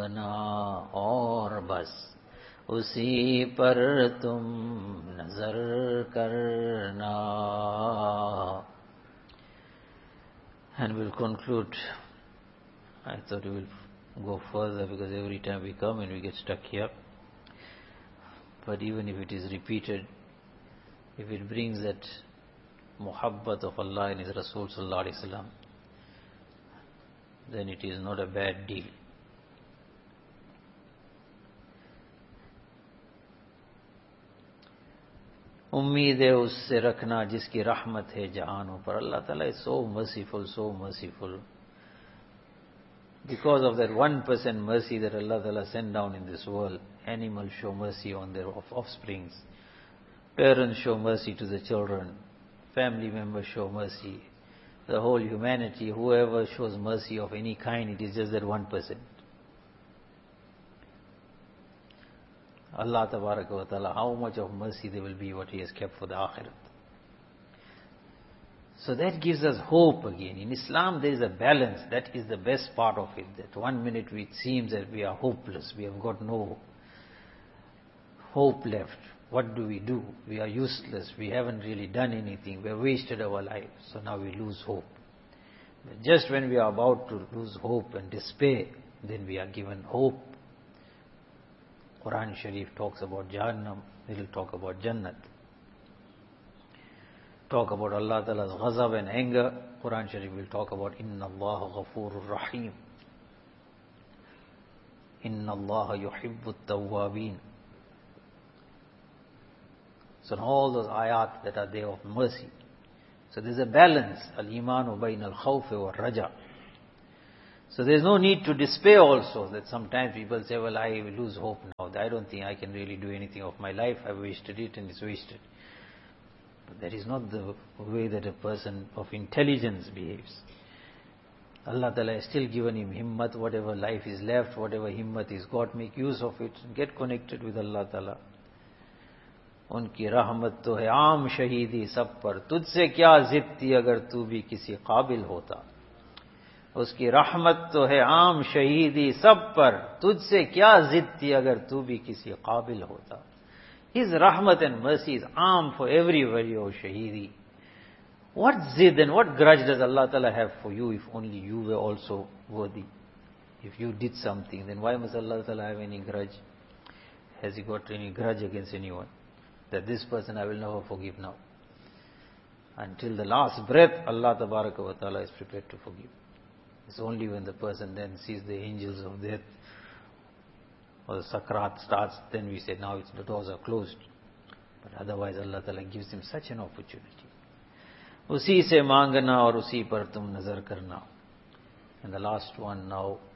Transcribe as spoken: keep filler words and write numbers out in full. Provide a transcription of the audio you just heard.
मांगना और बस उसी पर तुम नजर करना. And we'll conclude. I thought we will go further because every time we come and we get stuck here. But even if it is repeated, if it brings that muhabbat of Allah and His Rasul sallallahu alaihi wasallam, then it is not a bad deal. उम्मीद है उससे रखना जिसकी रहमत है जहानों पर. Allah Ta'ala is so merciful, so merciful. Because of that one percent mercy that Allah Ta'ala sent down in this world, animals show mercy on their offsprings. Parents show mercy to the children. Family members show mercy. The whole humanity, whoever shows mercy of any kind, it is just that one percent. Allah Tabaraka wa Ta'ala, how much of mercy there will be what He has kept for the Akhirat. So that gives us hope again. In Islam there is a balance. That is the best part of it. That one minute it seems that we are hopeless. We have got no hope left. What do we do? We are useless. We haven't really done anything. We have wasted our life. So now we lose hope. But just when we are about to lose hope and despair, then we are given hope. Quran Sharif talks about Jahannam. It will talk about Jannat. Talk about Allah Ta'ala's ghazab and anger. Quran Sharif will talk about Inna Allah Ghafurur Rahim. Inna Allah Yuhibbut Tawwabin. So all those ayat that are there of mercy. So there's a balance. Al-imanu bayn al-khawf wa raja. So there's no need to despair also. That sometimes people say, well, I will lose hope now. I don't think I can really do anything of my life. I've wasted it and it's wasted. But that is not the way that a person of intelligence behaves. Allah Ta'ala has still given him himmat, whatever life is left, whatever himmat he's got, make use of it. Get connected with Allah Ta'ala. उनकी रहमत तो है आम शहीदी सब पर, तुझसे क्या जिद थी अगर तू भी किसी काबिल होता. उसकी रहमत तो है आम शहीदी सब पर, तुझसे क्या जिद थी अगर तू भी किसी काबिल होता. His rahmat and mercy is arm for everybody, O Shahidi. What zid and what grudge does Allah Ta'ala have for you if only you were also worthy? If you did something, then why must Allah Ta'ala have any grudge? Has He got any grudge against anyone? That this person I will never forgive now. Until the last breath, Allah Tabaraka wa Ta'ala is prepared to forgive. It's only when the person then sees the angels of death, or the sakrat starts, then we say, now it's, the doors are closed. But otherwise Allah Ta'ala gives him such an opportunity. Usi se mangana aur usi par tum nazar karna. And the last one now,